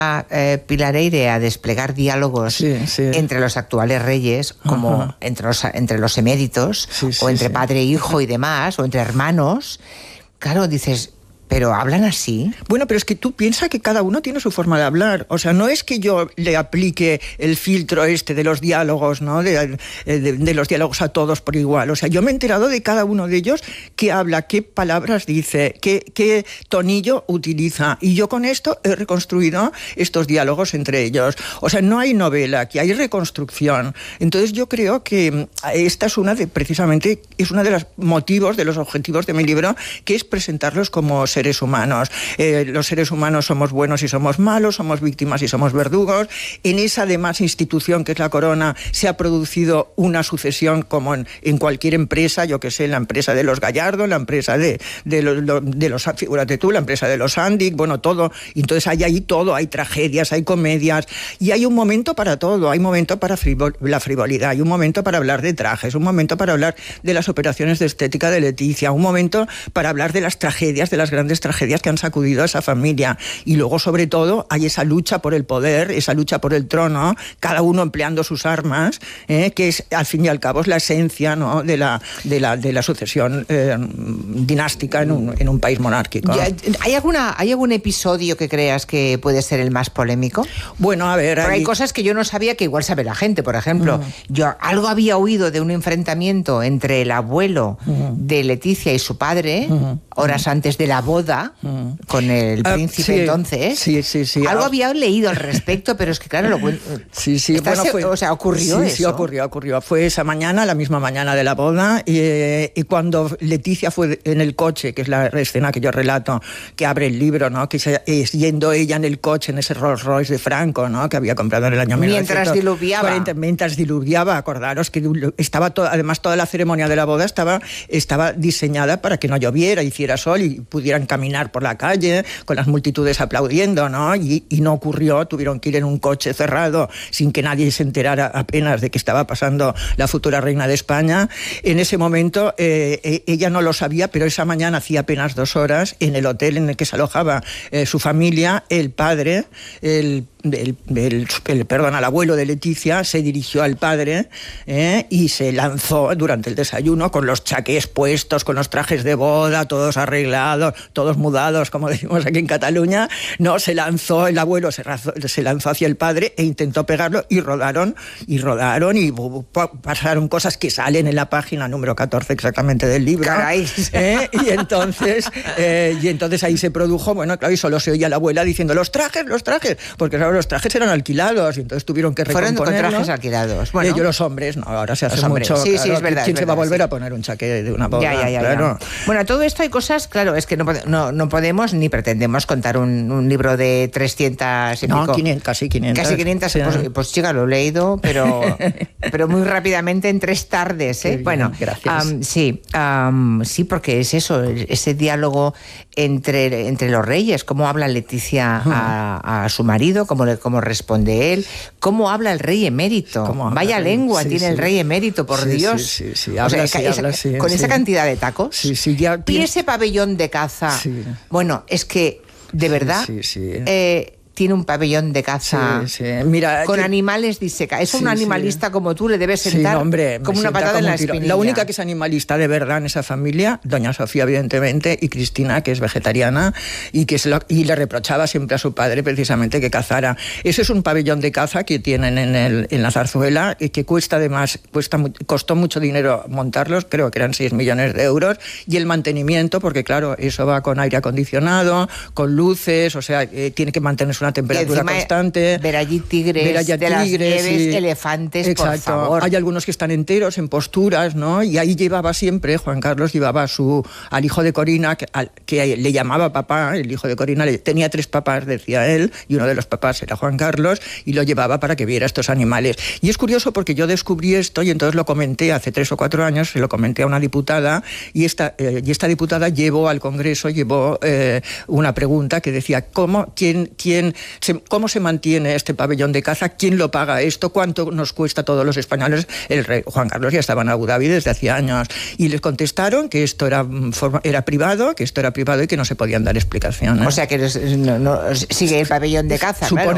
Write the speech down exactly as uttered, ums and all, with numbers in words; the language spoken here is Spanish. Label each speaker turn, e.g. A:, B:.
A: eh, Pilar Eyre a desplegar diálogos sí, sí. entre los actuales reyes, como Ajá. entre los, entre los eméritos, sí, sí, o entre sí. padre e hijo y demás, o entre hermanos, claro, dices... ¿Pero hablan así?
B: Bueno, pero es que tú piensas que cada uno tiene su forma de hablar. O sea, no es que yo le aplique el filtro este de los diálogos, ¿no? De, de, de los diálogos a todos por igual. O sea, yo me he enterado de cada uno de ellos qué habla, qué palabras dice, qué, qué tonillo utiliza. Y yo con esto he reconstruido estos diálogos entre ellos. O sea, no hay novela, aquí hay reconstrucción. Entonces yo creo que esta es una de, precisamente, es uno de los motivos, de los objetivos de mi libro, que es presentarlos como seres seres humanos. Eh, los seres humanos somos buenos y somos malos, somos víctimas y somos verdugos. En esa además institución que es la corona se ha producido una sucesión como en, en cualquier empresa, yo que sé, la empresa de los Gallardo, la empresa de, de, los, de los, figúrate tú, la empresa de los Andic, bueno, todo. Entonces hay ahí todo, hay tragedias, hay comedias y hay un momento para todo, hay un momento para frivol, la frivolidad, hay un momento para hablar de trajes, un momento para hablar de las operaciones de estética de Leticia, un momento para hablar de las tragedias, de las grandes tragedias que han sacudido a esa familia. Y luego, sobre todo, hay esa lucha por el poder, esa lucha por el trono, cada uno empleando sus armas, eh, que es, al fin y al cabo, es la esencia, ¿no?, de la, de la, de la sucesión eh, dinástica en un, en un país monárquico.
A: ¿Hay, alguna, ¿Hay algún episodio que creas que puede ser el más polémico?
B: Bueno, a ver...
A: Hay... hay cosas que yo no sabía que igual sabe la gente. Por ejemplo, uh-huh. yo algo había oído de un enfrentamiento entre el abuelo uh-huh. de Leticia y su padre, uh-huh. horas uh-huh. antes de la boda, Mm. con el príncipe uh, sí, entonces.
B: Sí, sí, sí.
A: Algo había leído al respecto, pero es que claro, lo
B: sí, sí, bueno, fue,
A: o sea, ocurrió
B: sí,
A: eso.
B: Sí, ocurrió, ocurrió. Fue esa mañana, la misma mañana de la boda, y, y cuando Leticia fue en el coche, que es la escena que yo relato, que abre el libro, ¿no?, que se, es yendo ella en el coche, en ese Rolls Royce de Franco, ¿no?, que había comprado en el año
A: mientras
B: mil novecientos
A: diluviaba.
B: cuarenta, mientras diluviaba, acordaros que estaba to, además toda la ceremonia de la boda estaba, estaba diseñada para que no lloviera, hiciera sol y pudieran caminar por la calle, con las multitudes aplaudiendo, ¿no? Y, y no ocurrió, tuvieron que ir en un coche cerrado, sin que nadie se enterara apenas de que estaba pasando la futura reina de España. En ese momento, eh, ella no lo sabía, pero esa mañana, hacía apenas dos horas, en el hotel en el que se alojaba eh, su familia, el padre, el El, el, el, perdón, al abuelo de Leticia, se dirigió al padre eh, y se lanzó durante el desayuno con los chaqués puestos, con los trajes de boda, todos arreglados, todos mudados, como decimos aquí en Cataluña, no, se lanzó, el abuelo se, razó, se lanzó hacia el padre e intentó pegarlo y rodaron, y rodaron y pasaron cosas que salen en la página número catorce exactamente del libro.
A: Caray.
B: Eh, y, entonces, eh, y entonces ahí se produjo, bueno, claro, y solo se oía la abuela diciendo los trajes, los trajes, porque claro, los trajes eran alquilados y entonces tuvieron que recomponerlos.
A: Fueron con trajes alquilados. Bueno,
B: ellos los hombres, no, ahora se hace mucho.
A: Sí,
B: claro,
A: sí, es verdad.
B: ¿Quién
A: es
B: se
A: verdad,
B: va a volver
A: sí.
B: a poner un chaqué de una boda?
A: Ya, ya, ya,
B: claro.
A: ya. Bueno, todo esto hay cosas, claro, es que no, no, no podemos ni pretendemos contar un, un libro de trescientas y
B: no,
A: pico.
B: quinientas, casi quinientas.
A: Casi quinientas, sí. pues, pues chica, lo he leído, pero, pero muy rápidamente en tres tardes, ¿eh?
B: Bien,
A: bueno,
B: gracias.
A: Um, sí, um, sí, porque es eso, ese diálogo entre, entre los reyes, cómo habla Leticia a, a su marido, cómo, le, cómo responde él, cómo habla el rey emérito. Vaya lengua sí, tiene sí. el rey emérito, por
B: sí,
A: Dios.
B: Sí, sí, sí. Habla,
A: o sea,
B: sí,
A: esa,
B: habla, sí,
A: con
B: sí.
A: esa cantidad de tacos.
B: Sí, sí, ya,
A: y ese pabellón de caza. Sí. Bueno, es que, de verdad,
B: sí, sí, sí.
A: Eh, tiene un pabellón de caza
B: sí, sí. Mira,
A: con
B: yo...
A: animales disecados. Es sí, un animalista sí. como tú, le debes sentar
B: sí, hombre,
A: como una patada
B: como
A: en la
B: un
A: espinilla.
B: La única que es animalista de verdad en esa familia, doña Sofía, evidentemente, y Cristina, que es vegetariana, y que es lo, y le reprochaba siempre a su padre precisamente que cazara. Ese es un pabellón de caza que tienen en, el, en la Zarzuela, y que cuesta además, cuesta, costó mucho dinero montarlos, creo que eran seis millones de euros, y el mantenimiento, porque claro, eso va con aire acondicionado, con luces, o sea, eh, tiene que mantenerse una temperatura constante.
A: Ver allí tigres,
B: ver allá
A: de
B: tigres,
A: las nieves,
B: sí.
A: elefantes,
B: exacto.
A: por favor.
B: Hay algunos que están enteros, en posturas, ¿no? Y ahí llevaba siempre, Juan Carlos llevaba a su, al hijo de Corina, que, al, que le llamaba papá, el hijo de Corina, le, tenía tres papás, decía él, y uno de los papás era Juan Carlos, y lo llevaba para que viera estos animales. Y es curioso porque yo descubrí esto, y entonces lo comenté hace tres o cuatro años, se lo comenté a una diputada, y esta, eh, y esta diputada llevó al Congreso, llevó eh, una pregunta que decía, ¿cómo, quién, quién, se, cómo se mantiene este pabellón de caza? ¿Quién lo paga esto? ¿Cuánto nos cuesta a todos los españoles? El rey Juan Carlos ya estaba en Abu Dhabi desde hacía años. Y les contestaron que esto era, era privado, que esto era privado y que no se podían dar explicaciones.
A: O sea que no, no, sigue el pabellón de caza,
B: Supone
A: claro.